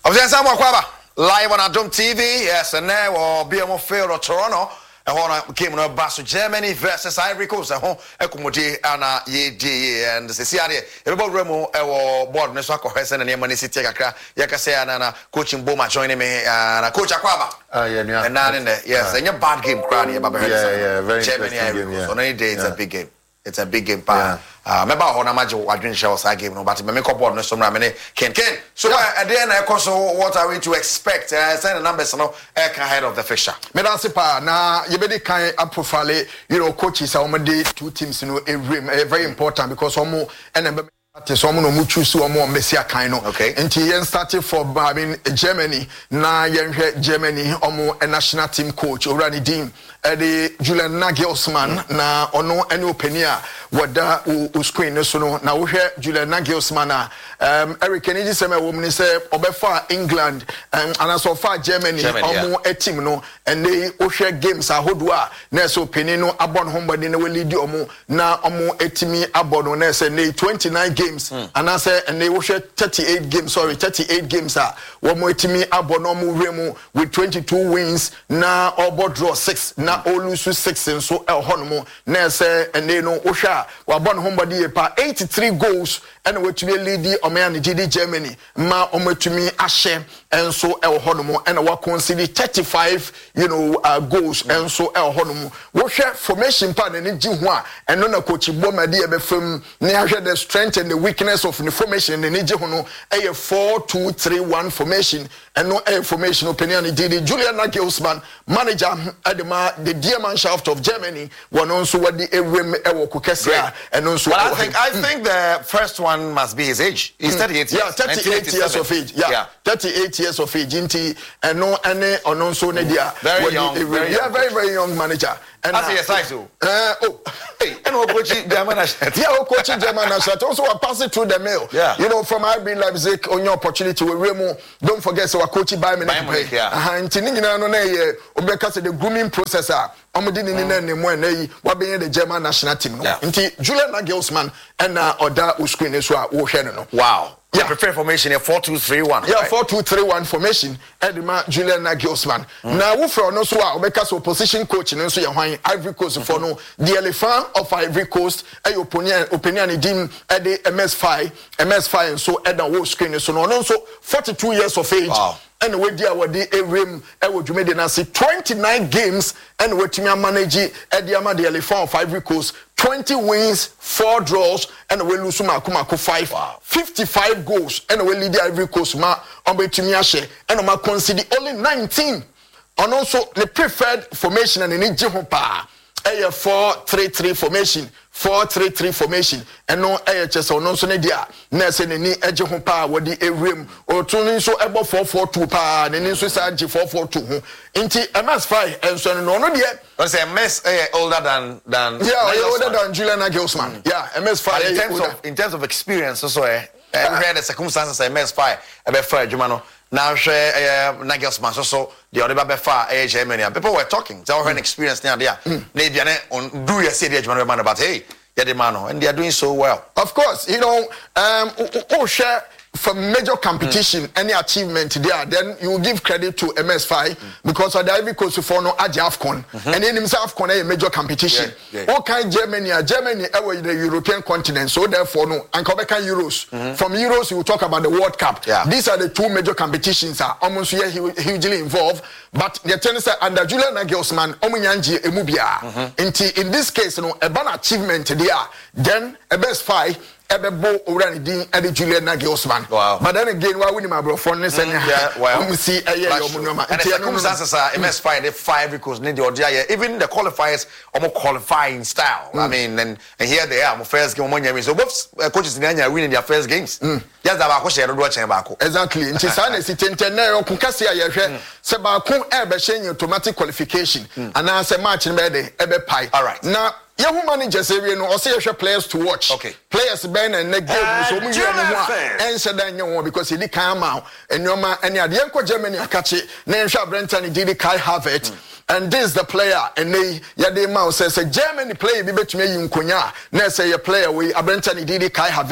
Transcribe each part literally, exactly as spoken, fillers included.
Obviously, Sam Wakwaba, live on Adom T V. Yes, and now we'll be on field of Toronto. And when came on Basso Germany versus Ivory Coast, and home Ecomoji Anna Ye D and the Ciaria. Everybody Remo or board Neswako Hessen and Yamani City Yakra, Yakase and coaching Boma joining me and Coach Aquaba. Ah, yeah, yeah. And not in there, yes, and your bad game, Granny, about yeah, yeah, very Germany Ivory game, yeah. On any day, it's yeah. a big game. It's a big game, pa. Uh, remember how na magic I didn't show us I game no, but me make up board no some ramene Ken Ken. So yeah. At the end, I so what are we to expect? Uh, send the numbers now ahead of the fixture. Me dan se pa na you be the kind of profile, you know, coaches are already two teams, you know, a very important because omo and so no mu choose omo Messia kind of. Okay. Until yen started for I mean Germany na yen Germany omo a national team coach Orani Dean. The Julian Nagelsmann na ono any opinion wada u screen so no na wo hwe Julian Nagelsmann um Eric Kennedy say me woman say obefa England um, and so far Germany omo a team no and they wo hwe games ahodo a na so opinion no abon hombody na we lead omo na omo etimi abon na say na twenty-nine games mm. and I say and they wo hwe thirty-eight games sorry thirty-eight games a wo mo etimi abon omo remu with twenty-two wins na obo draw six na olusu six and so el honomo na say and they no ohwa wa bon hombody pa eighty-three goals and we to be lead o me and G D Germany ma o matumi ahye and so el honomo and we consider thirty-five you know uh, goals mm. and so el honomo wo hwe formation pa na gi ho a and no na coach Bomadi e be fam na hwe the strength and the weakness of the formation na gi ho no e four two three one formation and no air formation opinion G D Julian Nagelsmann manager adema the dear Mannschaft of Germany one also what the ewem ewo kokesia and also well, I think I think the first one must be his age. He's thirty-eight yeah, years. thirty-eight years of age. Yeah, yeah. thirty-eight years of age. Inti and no any or no so nedia. Very young. The, very yeah, young very very young manager. And I see a size too. Uh, oh, hey, and we're coaching German national. Yeah, we're coaching German national. Also, I pass it through the mail. Yeah, you know, from R B Leipzig on your opportunity with Remo. Don't forget, so we're coaching by me. Yeah, and Tinina no ne because the grooming processor. I'm doing in the name when they were being the German national team. Until Julian Nagelsmann and Oda Uskrin is what we wow. Yeah, prefer formation a four two three one. Yeah, four two three one formation. Edema Julian Nagelsmann. Now, we for no so because opposition coach and so your Ivory Coast for no the elephant of Ivory Coast. A opinion opinion dim at the M S five, M S five, and so at the whole screen. So no, also forty-two years of age. Wow. And we deal with the rim, and we made the twenty-nine games, and we team manage at the Ama the elephant of Ivory Coast. twenty wins, four draws, and we lose Makumako five. Wow. fifty-five goals, and we lead the Ivory Coast ma on Betimiashe, and we consider only nineteen. And also the preferred formation and in Jihopa. A four three three formation, four three three formation, and no A H S or no Sonedia, Nelson and Edge of power, what the a rim or tuning so about four four two power, and then society four four two. Into M S five and so no, not yet. I say M S uh, older than than yeah, older than Julian Nagelsmann. Yeah, M S five in terms of in terms of experience, also, uh, we had the circumstances M S five about five Jumano. Now, share Nagelsmann so the other baby far Germany. People were talking. They were an experience near there. Maybe on do you say the German man about hey, yeah, the man, and they are doing so well. Of course, you know, um, oh, share from major competition, mm. any achievement there, then you will give credit to M S five mm. because of the Ivory Coast for no Aja AFCON, mm-hmm. and in himself AFCON a major competition. Yeah, yeah. What kind Germany? Germany ever the European continent, so therefore no. And Quebec Euros. Mm-hmm. From Euros, you will talk about the World Cup. Yeah. These are the two major competitions are almost here hugely involved. But the tennis under Julian Nagelsmann, Omunyanji Emubia. Mm-hmm. In this case, you know, a bad achievement there. Then a best five. Ebebo Orani Dean and Julian Nagelsmann. Wow. But then again, why wouldn't my bro for this and yeah, well, we see a year of Munoma. And the circumstances are M S five, the five because need the Odia, even the qualifiers are more qualifying style. Mm. I mean, and, and here they are, first game on so both coaches in Anya winning their first games. Mm. Yes, that was shared watching Bako. Exactly. In Tisana, sit in Tenero, Kukasia, Sabakun, Eber, automatic qualification, and I say match in bed, Eber Pie. All right. Now, Yahoo managers area no also your players to watch. Okay. Players ben and next game so we answer that you because he come out and your man and the Yanko Germany catch it. Name Brenton did Kai Havertz. And this is the player and they Yade Mao says a Germany player be bet me in Konya. Ness a player we Brenton did Kai Havertz.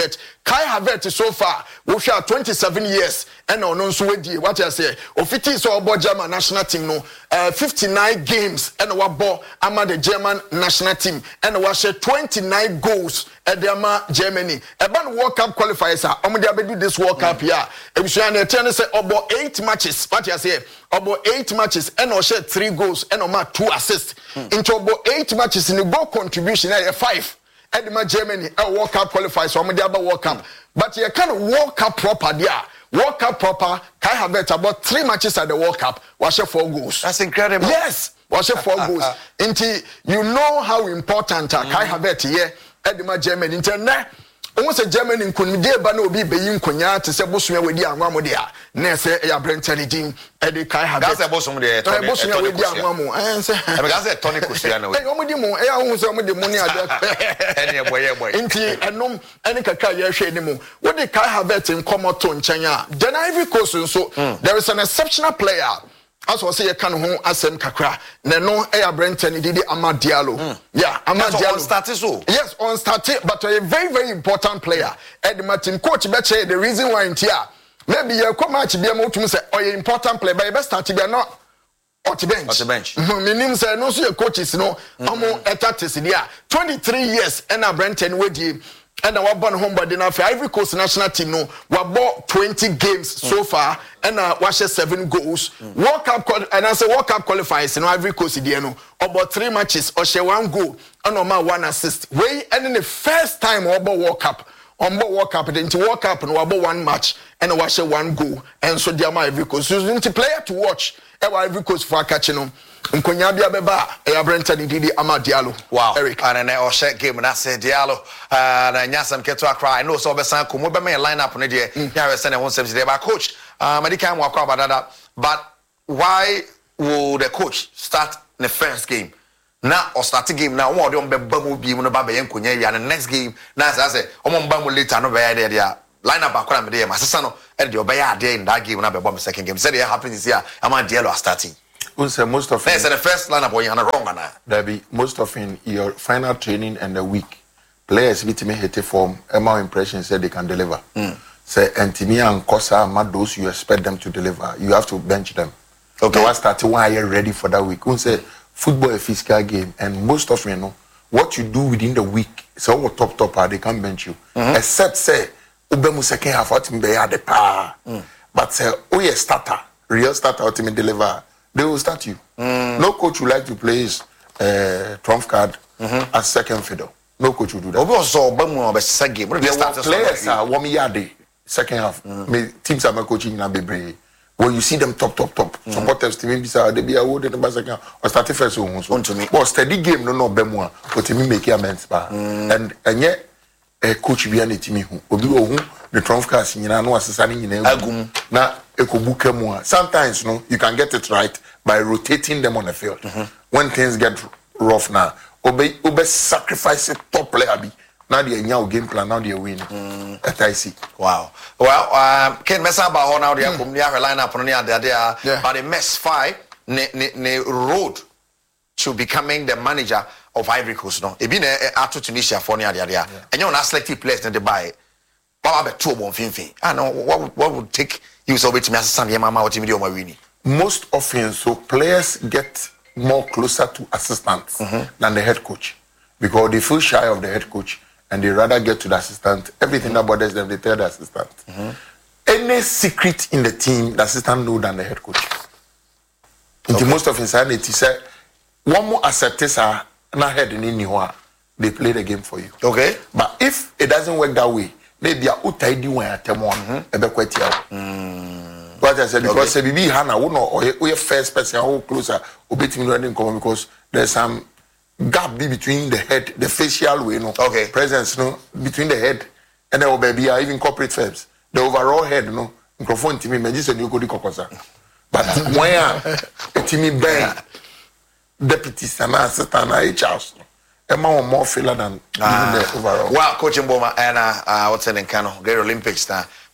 Kai Havertz so far we share twenty-seven years and on nso wedi what I say ofiti so obo German national team no uh, fifty-nine games and we ball ama the German national team and we share twenty-nine goals at the ama Germany eba World Cup qualifiers ah omo dey do this World Cup here ebusua na tell say obo eight matches what I say obo eight matches and we share three goals and o ma two assists mm. into obo eight matches in the goal contribution eh five Edema Germany a World Cup qualifiers so they about World Cup but you kind of World Cup proper there World Cup proper Kai Havertz about three matches at the World Cup was four goals. That's incredible. Yes, was four goals. Until you know how important uh, Kai Havertz here Edema Germany internet once a German in Kunde Bano be being Kunya to say Bosnia with the Amamodia. Nese ya Brentani Dean Eddie Kai Havertz. That's a Bosnia with the Bosnia with the Amamo. And say, I said Tony Cusiano. Hey, Omudimo, I own some of the money. Any boy, boy. Inti and no any Kaka Shadimo. What the Kai Havertz in Comoton China. Then Ivory Coast so there is an exceptional player. As was say can home asem kakra na no e ya Brenton did Amad Diallo mm. yeah Amad Diallo on started so yes on started but a very very important player Ed Martin coach beche the reason why in here maybe you come match be am to say oh important player but you best start be not on the bench on the bench meaning say no so your coaches no omo etatis there twenty-three years and a Brenton wedi and our born home by the Ivory Coast national team no we bought twenty games mm. so far and uh watch seven goals mm. World Cup and I say World Cup qualifiers in Ivory Coast there no about three matches or share one goal and no one assist we and in the first time about World Cup on board World Cup then to World Cup and we about one match and watch one goal and so there my Ivory Coast so you player to watch Ivory Coast for catching them Nkonya bia beba e Brenton didi Amad Diallo. Wow. Eric. And then o share game na say Diallo. Uh na nyasam keto akra. I know so obesan ko mo be me line up no de. Ya we say na won sem dey ba coach. Uh medical mo akwa badada. But why will the coach start the first game? Na or start game na won de on be ba mo bi mo no ba be nkonya ya the next game na say say o mo ba mo later no be ya there there. Line up akra me dey ma sesa no e de obey there in that game na be bomb second game. Said it happens here Amad Diallo are starting. Say most of in, the first lineup when you're wrong or there be most of in your final training and the week players with me hit form my impression said they can deliver mm. say and Timmy and Kosa those you expect them to deliver you have to bench them okay so start why you're ready for that week we say football a physical game and most of you know what you do within the week so what top top they can bench you mm-hmm. except say ubemu second half what me be at the power mm. but say oh yeah starter real starter what me deliver they will start you. Mm. No coach would like to play his uh, trump card mm-hmm. as second fiddle. No coach will do that. Also, second game. The players are one year second half. Mm. Me, teams are my coaching in Abebre. When you see them top, top, top, mm. supporters to me, they be awarded in the second half or starting first. But steady game, no, no, Bemwa, but to me make amends. Mm. And and yet, a coach be an team who will do the trump cards in your assessing in a now. Sometimes no, you can get it right by rotating them on the field. Mm-hmm. When things get rough now, obey, obey, sacrifice a top player. Be now the new game plan. Now they win. Mm. That I see. Wow. Well, um, Ken Mesaba now they are coming here line up on the other there. But the mess five ne ne ne road to becoming the manager of Ivory Coast. No, it been a to Tunisia for near there. And you know, selected players in the buy. Baba be two one fifty. I know what what would take. You saw it me as Sunday mama what video my winning. Most often so players get more closer to assistants mm-hmm. than the head coach because they feel shy of the head coach and they rather get to the assistant. Everything mm-hmm. that bothers them they tell the assistant. Mm-hmm. Any secret in the team the assistant know than the head coach. Okay. In most of insanity say one more accept are not head in anywhere they play the game for you. Okay. But if it doesn't work that way maybe a utidy one at them one ebe kweti out. What I said because okay. Bibi Hana would not or your first person who closer obetting running come because there's some gap between the head, the facial way, no okay. presence no between the head and the baby even corporate firms. The overall head no microphone to me just and you go kokosa. But where a Timmy Ben deputy sana assistant H house. Emma more filler than ah. the overall. Wow, coaching Boma and uh, uh what's in Kano, Great Olympics now.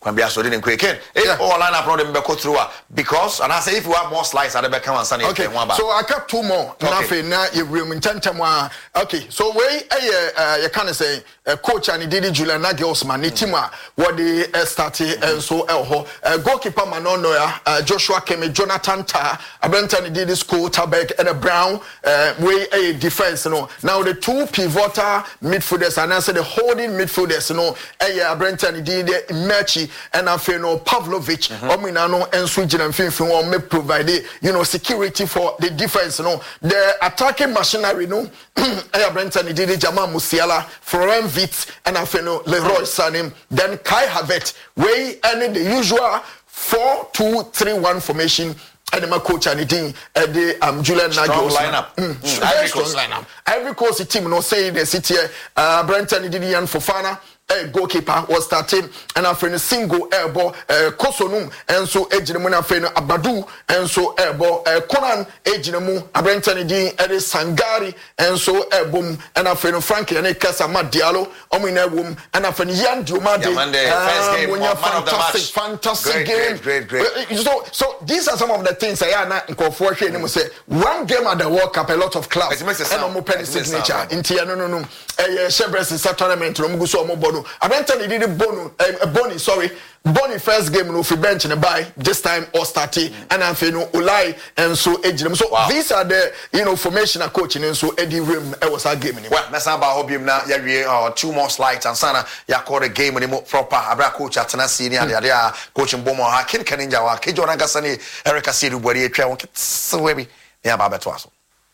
Can be a so didn't quick in. If all line up on the Beko through because and I say if you have more slides at the back and sunny. Okay, so I got two more. Okay, now you room in ten time. Okay, so we uh you can say coach and did Julian Nagelsmann, Nitima, what they started and so elho goalkeeper Manonoya, Joshua Kemi, Jonathan Ta, Abentan did this school Tabek and a Brown way a defense, you know. Now the two pivotal midfielders and answer the holding midfielders, you know, a Brenton did Merchi and I feel no Pavlovich, Ominano and Sweden and Finfin will may provide you know security for the defense, you know. The attacking machinery, no, a Brenton did Jamal Musiala, Florent Vitz, and I feel no Leroy Sané, then Kai Havertz, way and the usual four two three one formation. And my coach and the uh, the um Julian Nagelsmann lineup. Mm. Mm. Very strong lineup. Every course team no say the city uh Brenton Didian Fofana. A goalkeeper was starting and after a single airball uh, Kosonum and so Ejinemu after Abadu and so airball uh, Conan Ejinemu Abrentani Di Ede Sangari and so airbom and after Frankie and Kasa Diallo Omina Wum and after Yan Diomande uh, fantastic fantastic great, game great, great, great. so so these are some of the things I are not in confusion and say one game at the World Cup a lot of clubs and no penny signature in Tia no no no eh Shebres in tournament no muguso mo Abrentani did a bonu, a boni, sorry, boni first game no free bench and buy this time or starting mm. and I feel no Ulai and so Ejim. So wow. These are the you know formation and coaching and so Eddie Rim I was our game anymore. Well, that's about hobby now. Yeah, two more slides and sana ya call a game anymore proper. Abra coach at Tanasini and the other coaching Bomo Hakin Kaninja, Kijona Gasani, Erica Sidu, where you try so maybe yeah, Baba Twasso.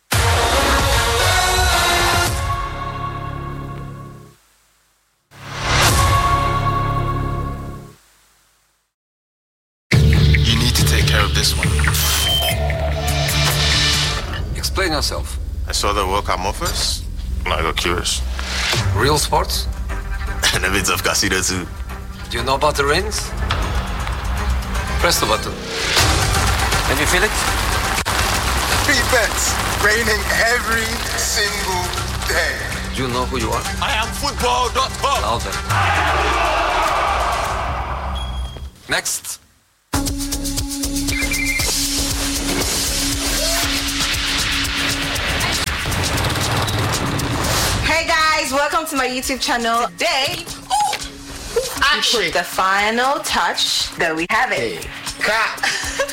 This one. Explain yourself. I saw the World Cup offers and I got curious. Real sports? And a bit of casino too. Do you know about the rings? Press the button. Can you feel it? Free bets raining every single day. Do you know who you are? I am football dot com. Louder. Next. Hey guys, welcome to my YouTube channel. Today, actually, the final touch that we have it. Hey.